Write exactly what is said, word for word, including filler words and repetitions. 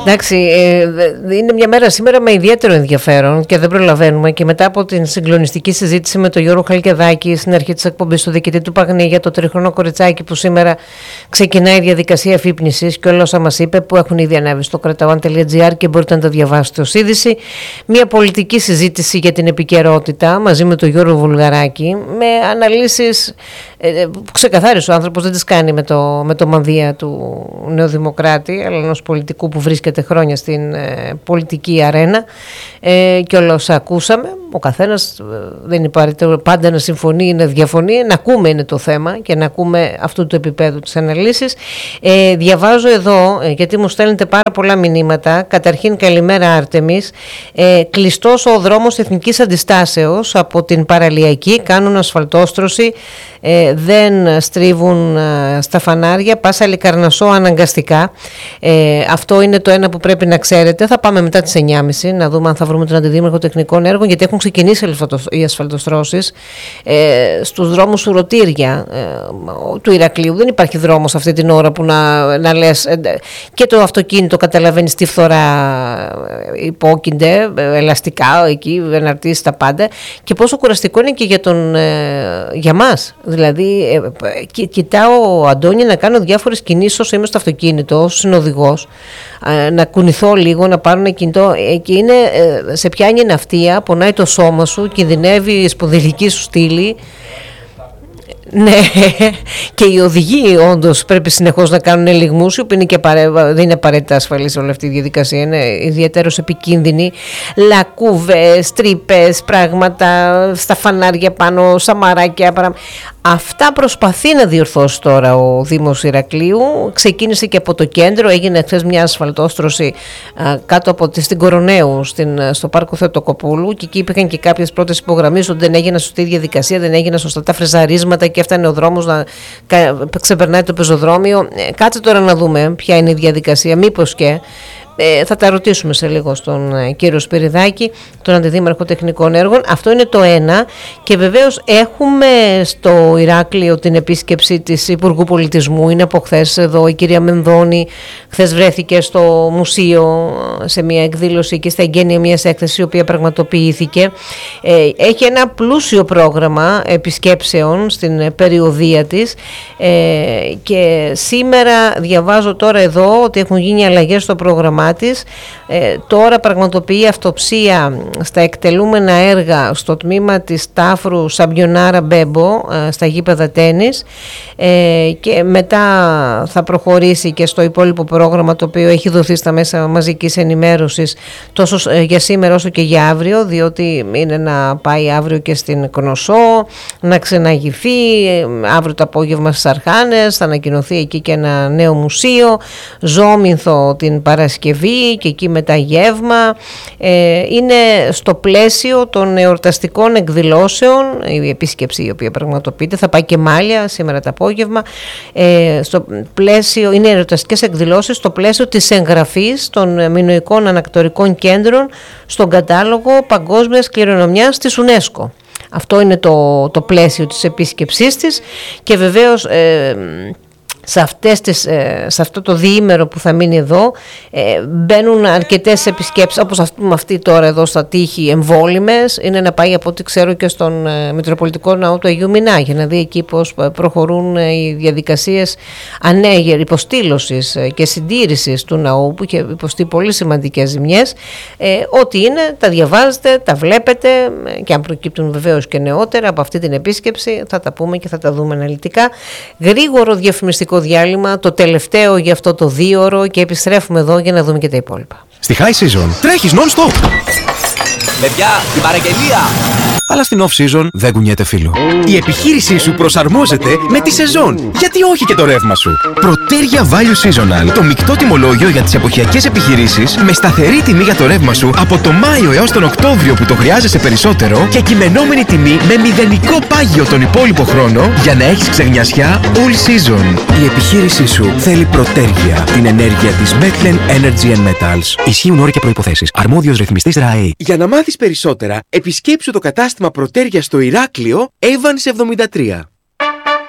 Εντάξει, ε, είναι μια μέρα σήμερα με ιδιαίτερο ενδιαφέρον και δεν προλαβαίνουμε, και μετά από την συγκλονιστική συζήτηση με τον Γιώργο Χαλκεδάκη στην αρχή της εκπομπής, του διοικητή του Παγνή, για το τριχρονό κοριτσάκι που σήμερα ξεκινάει η διαδικασία αφύπνισης και όλα όσα μας είπε, που έχουν ήδη ανέβει στο κραταουάν τελεία τζι άρ και μπορείτε να τα διαβάσετε ως είδηση. Μια πολιτική συζήτηση για την επικαιρότητα μαζί με τον Γιώργο Βουλγαράκη, με αναλύσεις ε, που ξεκαθάρισε ο άνθρωπος, δεν τις κάνει με το, με το μανδύα του Νεοδημοκράτη, αλλά ενός πολιτικού που βρίσκεται χρόνια στην ε, πολιτική αρένα, ε, και όλα όσα ακούσαμε. Ο καθένας ε, δεν υπάρχει πάντα να συμφωνεί ή να διαφωνεί, να ακούμε είναι το θέμα και να ακούμε αυτού του επίπεδου τις αναλύσεις. Ε, διαβάζω εδώ, ε, γιατί μου στέλνετε πάρα πολλά μηνύματα. Καταρχήν, καλημέρα Άρτεμις. Ε, κλειστός ο δρόμος Εθνικής Αντιστάσεως από την Παραλιακή, κάνουν ασφαλτόστρωση, ε, δεν στρίβουν ε, στα φανάρια, πάσα Λικαρνασσό αναγκαστικά. Ε, αυτό είναι το ένα που πρέπει να ξέρετε. Θα πάμε μετά τις εννιά και μισή να δούμε αν θα βρούμε τον Αντιδήμαρχο Τεχνικών Έργων, γιατί έχουν ξεκινήσει οι ασφαλτοστρώσεις ε, στους δρόμους Ουρωτήρια ε, του Ηρακλείου. Δεν υπάρχει δρόμος αυτή την ώρα που να, να λες ε, και το αυτοκίνητο καταλαβαίνεις τι φθορά υπόκεινται, ελαστικά εκεί, εναρτήσεις τα πάντα, και πόσο κουραστικό είναι και για, τον, ε, για μας. Δηλαδή ε, κι, κοιτάω, Αντώνη, να κάνω διάφορες κινήσεις όσο είμαι στο αυτοκίνητο, όσο συνοδηγός, ε, να κουνηθώ λίγο, να πάρω ένα κινητό, ε, και είναι, ε, σε πιάνει ναυτία, πονάει το σώμα σου, κινδυνεύει η σπονδυλική σου στήλη. Ναι, και οι οδηγοί όντως πρέπει συνεχώς να κάνουν ελιγμούς, που είναι και παρέ... δεν είναι απαραίτητα ασφαλής όλη αυτή η διαδικασία, είναι ιδιαίτερος επικίνδυνη. Λακκούβες, τρύπες, πράγματα στα φανάρια πάνω, σαμαράκια, παρα... Αυτά προσπαθεί να διορθώσει τώρα ο Δήμος Ηρακλείου. Ξεκίνησε και από το κέντρο, έγινε χθες μια ασφαλτόστρωση α, κάτω από τη, στην Κοροναίου, στην, στο πάρκο Θεοτοκοπούλου, και εκεί υπήρχαν και κάποιες πρώτες υπογραμμίσεις ότι δεν έγινε σωστή διαδικασία, δεν έγιναν σωστά τα φρεζαρίσματα και έφτανε ο δρόμος να ξεπερνάει το πεζοδρόμιο. Ε, κάτσε τώρα να δούμε ποια είναι η διαδικασία, μήπως και. Ε, θα τα ρωτήσουμε σε λίγο στον ε, κύριο Σπυριδάκη, τον Αντιδήμαρχο Τεχνικών Έργων. Αυτό είναι το ένα. Και βεβαίως έχουμε στο Ηράκλειο την επίσκεψη της Υπουργού Πολιτισμού. Είναι από χθες εδώ η κυρία Μενδώνη. Χθες βρέθηκε στο μουσείο σε μια εκδήλωση και στα εγγένεια μιας έκθεσης η οποία πραγματοποιήθηκε. Ε, έχει ένα πλούσιο πρόγραμμα επισκέψεων στην περιοδία της, ε, και σήμερα διαβάζω τώρα εδώ ότι έχουν γίνει αλλαγές στο πρόγραμμά της. Ε, τώρα πραγματοποιεί αυτοψία στα εκτελούμενα έργα στο τμήμα της Τάφρου Σαμπιονάρα Μπέμπο, ε, στα γήπεδα τένις, ε, και μετά θα προχωρήσει και στο υπόλοιπο πρόγραμμα, το οποίο έχει δοθεί στα μέσα μαζικής ενημέρωσης τόσο ε, για σήμερα όσο και για αύριο, διότι είναι να πάει αύριο και στην Κνωσό, να ξεναγηθεί, ε, αύριο το απόγευμα στις Αρχάνες θα ανακοινωθεί εκεί και ένα νέο μουσείο, Ζώμηνθο την Παρασκευή και εκεί μετά γεύμα. Ε, είναι στο πλαίσιο των εορταστικών εκδηλώσεων η επίσκεψη η οποία πραγματοποιείται. Θα πάει και Μάλια σήμερα το απόγευμα. Ε, στο πλαίσιο, είναι εορταστικές εκδηλώσεις στο πλαίσιο της εγγραφής των μινωικών ανακτορικών κέντρων στον κατάλογο παγκόσμιας κληρονομιάς της UNESCO. Αυτό είναι το, το πλαίσιο της επίσκεψής της, και βεβαίως ε, σε, αυτές τις, σε αυτό το διήμερο που θα μείνει εδώ ε, μπαίνουν αρκετές επισκέψεις, όπως αυτή, αυτή τώρα εδώ στα Τείχη, εμβόλυμες. Είναι να πάει από ό,τι ξέρω και στον ε, Μητροπολιτικό Ναό του Αγίου Μινά, για να δει εκεί πώς προχωρούν ε, οι διαδικασίες ανέγερ, υποστήλωσης ε, και συντήρησης του ναού, που είχε υποστεί πολύ σημαντικές ζημιές. Ε, ό,τι είναι τα διαβάζετε, τα βλέπετε, ε, και αν προκύπτουν βεβαίως και νεότερα από αυτή την επίσκεψη θα τα πούμε και θα τα δούμε αναλυτικά. Γρήγορο διαφημιστικό διάλειμμα, το τελευταίο για αυτό το δίωρο, και επιστρέφουμε εδώ για να δούμε και τα υπόλοιπα. Στη High Season τρέχεις non-stop. Παιδιά, την παραγγελία! Αλλά στην off-season δεν κουνιέται φίλο. Η επιχείρησή σου προσαρμόζεται με τη σεζόν. Γιατί όχι και το ρεύμα σου. Προτέρια Value Seasonal. Το μεικτό τιμολόγιο για τις εποχιακές επιχειρήσεις, με σταθερή τιμή για το ρεύμα σου από το Μάιο έως τον Οκτώβριο που το χρειάζεσαι περισσότερο, και κειμενόμενη τιμή με μηδενικό πάγιο τον υπόλοιπο χρόνο, για να έχεις ξεγνιασιά all season. Η επιχείρησή σου θέλει Προτέρια. Την ενέργεια της Metlen Energy and Metals. Ισχύουν όροι και προϋποθέσεις. Αρμόδιος ρυθμιστής ΡΑΕ. Για να μάθεις περισσότερα, επισκέψου το κατάστημα Προτέρια στο Ηράκλειο, Evans εβδομήντα τρία.